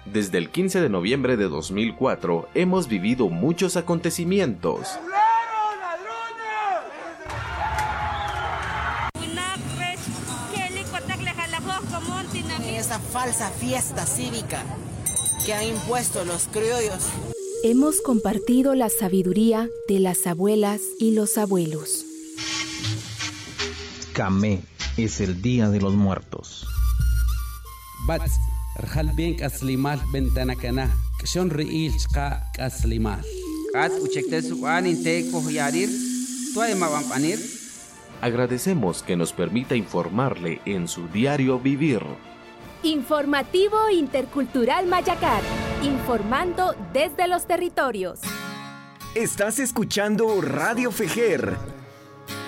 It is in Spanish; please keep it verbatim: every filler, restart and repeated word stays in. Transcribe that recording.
Desde el quince de noviembre de dos mil cuatro hemos vivido muchos acontecimientos. Esa falsa fiesta cívica que han impuesto los criollos. Hemos compartido la sabiduría de las abuelas y los abuelos. Camé es el Día de los Muertos. Bats, rjal bien kaslimal bentanakana, kshon riil chqa kaslimal. Kat uchekte suan inte kohyarir, tuay mawampanir. Agradecemos que nos permita informarle en su diario vivir. Informativo Intercultural Mayacar, informando desde los territorios. Estás escuchando Radio Fejer,